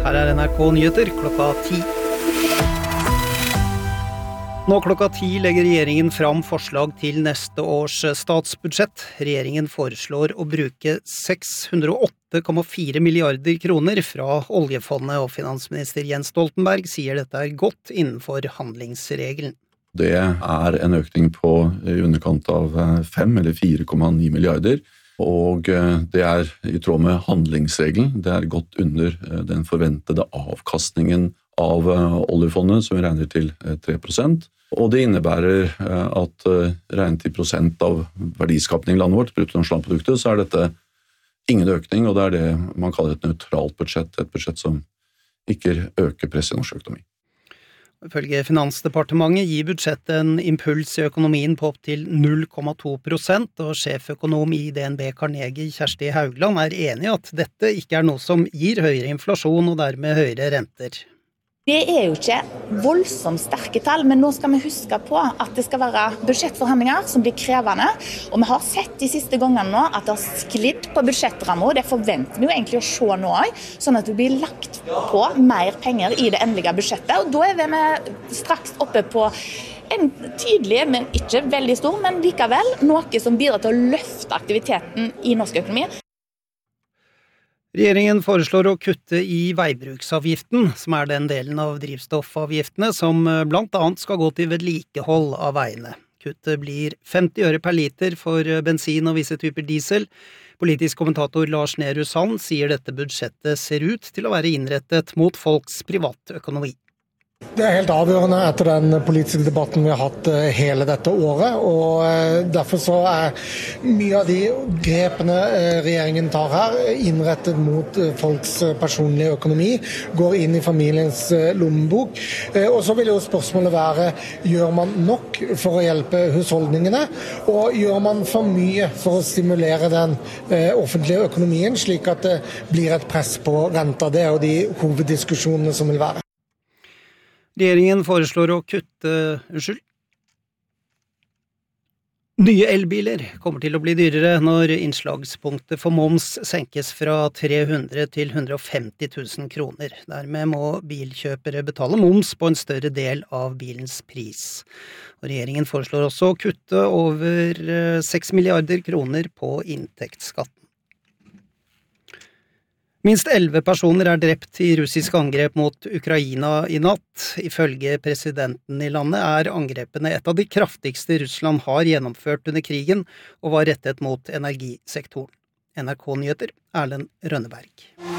Her NRK Nyheter klokka 10. Nå klokka 10 legger regjeringen fram forslag til neste års statsbudsjett. Regjeringen foreslår å bruke 608,4 milliarder kroner fra oljefondet, og finansminister Jens Stoltenberg sier dette godt innenfor handlingsregelen. Det en økning på i underkant av 5 eller 4,9 milliarder. Og det i tråd med handlingsregelen, det godt under den forventede avkastningen av oljefondet, som vi regner til 3%. Og det innebærer at regnet til prosent av verdiskapning i landet vårt, bruttonasjonalproduktet, så dette ingen økning, og det det man kaller et nøytralt budsjett, et budsjett som ikke øker presset i norsk økonomi. Ifølge Finansdepartementet gir budsjettet en impuls i økonomien på opp til 0,2%, og sjeføkonom i DNB Carnegie, Kjersti Haugland, enig i at dette ikke noe som gir høyere inflasjon og dermed høyere renter. Det jo ikke voldsomt sterke tall, men nå skal vi huske på at det skal være budsjettforhandlinger som blir krevende, og vi har sett de siste gangene nå at det har sklidd på budsjettrammer, og det forventer vi jo egentlig å se nå også, sånn at det blir lagt på mer penger i det endelige budsjettet, og da vi straks oppe på en tydelig, men ikke veldig stor, men likevel noe som bidrar til å løfte aktiviteten i norsk økonomi. Regjeringen foreslår å kutte i veibruksavgiften, som den delen av drivstoffavgiftene som blant annet skal gå til vedlikehold av veiene. Kuttet blir 50 øre per liter for bensin og visse typer diesel. Politisk kommentator Lars Nehru Sand sier dette budsjettet ser ut til å være innrettet mot folks privatøkonomi. Det helt avgjørende etter den politiske debatten vi har hatt hele dette året, og derfor så mye av de grepene regjeringen tar her innrettet mot folks personlige økonomi, går inn i familiens lommebok, og så vil jo spørsmålet være, gjør man nok for å hjelpe husholdningene, og gjør man for mye for å stimulere den offentlige økonomien, slik at det blir et press på renta. Det jo de hoveddiskusjonene som vil være. Regjeringen foreslår å kutte Nye elbiler kommer til å bli dyrere når innslagspunktet for moms senkes fra 300 til 150 000 kroner. Dermed må bilkjøpere betale moms på en større del av bilens pris. Og regjeringen foreslår også å kutte over 6 milliarder kroner på inntektsskatten. Minst 11 personer drept i russisk angrep mot Ukraina i natt. Ifølge presidenten i landet angrepene et av de kraftigste Russland har gjennomført under krigen, og var rettet mot energisektoren. NRK Nyheter, Erlend Rønneberg.